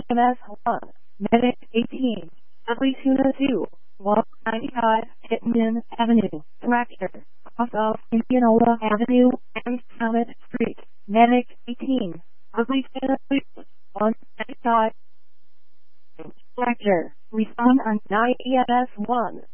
IMS-1, Medic 18, Arizona 2, 195, Pittman Avenue, Tractor, off of Indianola Avenue and Summit Street, Medic 18, Arizona 2, 195, Tractor, respond on 9 EMS 1.